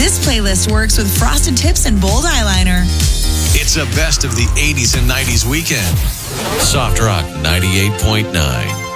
This playlist works with frosted tips and bold eyeliner. It's a best of the 80s and 90s weekend. Soft Rock 98.9.